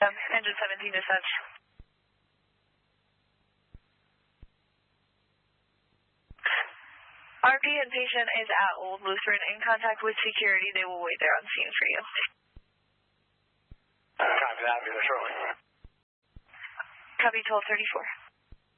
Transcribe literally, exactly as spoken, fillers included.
Um, engine seventeen dispatch. R P and patient is at Old Lutheran in contact with security. They will wait there on scene for you. Copy that. I'll be there shortly. Copy twelve thirty-four.